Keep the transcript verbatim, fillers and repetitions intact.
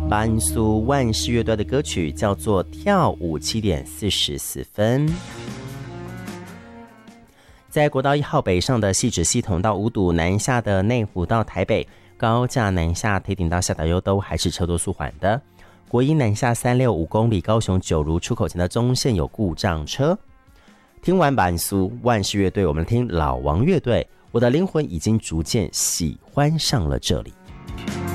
班苏万事乐队的歌曲叫做《跳舞》，七点四十四分。在国道一号北上的汐止系统到五堵，南下的内湖到台北，高架南下铁顶到下达优都还是车多舒缓的。国一南下三六五公里，高雄九如出口前的中线有故障车。听完班苏万事乐队，我们听老王乐队，我的灵魂已经逐渐喜欢上了这里。